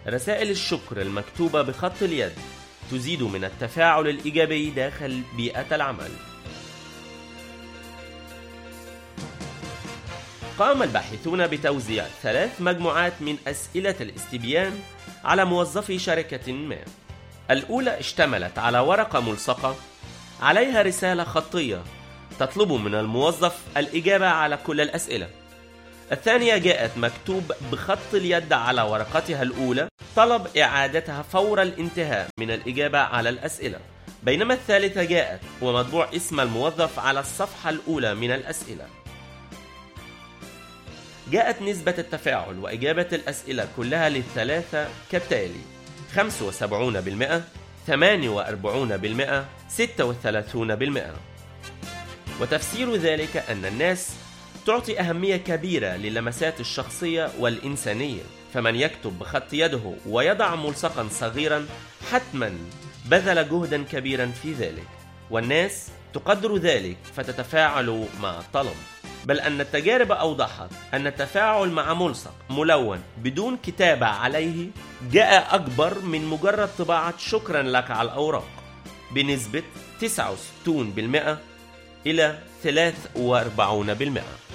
رسائل الشكر المكتوبة بخط اليد تزيد من التفاعل الإيجابي داخل بيئة العمل. قام الباحثون بتوزيع 3 مجموعات من أسئلة الاستبيان على موظفي شركة ما. الأولى اشتملت على ورقة ملصقة عليها رسالة خطية تطلب من الموظف الإجابة على كل الأسئلة. الثانية جاءت مكتوب بخط اليد على ورقتها الأولى طلب إعادتها فور الانتهاء من الإجابة على الأسئلة، بينما الثالثة جاءت ومطبوع اسم الموظف على الصفحة الأولى من الأسئلة. جاءت نسبة التفاعل وإجابة الأسئلة كلها للثلاثة كالتالي: 75%، 48%، 36%. وتفسير ذلك أن الناس تعطي أهمية كبيرة للمسات الشخصية والإنسانية، فمن يكتب بخط يده ويضع ملصقا صغيرا حتما بذل جهدا كبيرا في ذلك، والناس تقدر ذلك فتتفاعل مع الطلب. بل أن التجارب أوضحت أن التفاعل مع ملصق ملون بدون كتابة عليه جاء أكبر من مجرد طباعة شكرا لك على الأوراق بنسبة 69% إلى 43%.